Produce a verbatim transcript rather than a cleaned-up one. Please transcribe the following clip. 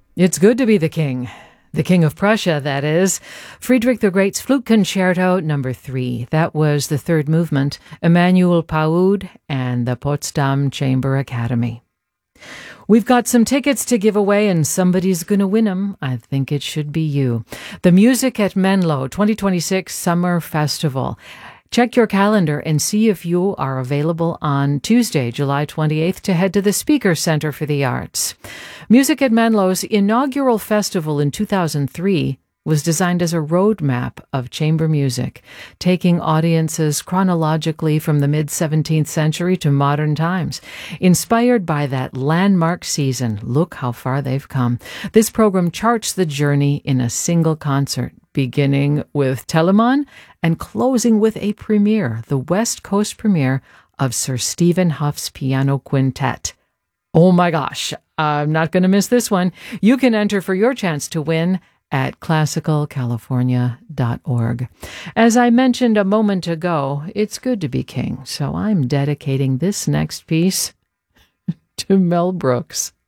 It's good to be the king. The King of Prussia, that is. Friedrich the Great's Flute Concerto number three. That was the third movement. Emanuel Paud and the Potsdam Chamber Academy. We've got some tickets to give away, and somebody's going to win them. I think it should be you. The Music at Menlo twenty twenty-six Summer Festival. Check your calendar and see if you are available on Tuesday, July twenty-eighth, to head to the Speaker Center for the Arts. Music at Menlo's inaugural festival in two thousand three was designed as a roadmap of chamber music, taking audiences chronologically from the mid-seventeenth century to modern times. Inspired by that landmark season, look how far they've come. This program charts the journey in a single concert, beginning with Telemann and closing with a premiere, the West Coast premiere of Sir Stephen Huff's Piano Quintet. Oh my gosh, I'm not going to miss this one. You can enter for your chance to win at classical california dot org. As I mentioned a moment ago, it's good to be king, so I'm dedicating this next piece to Mel Brooks.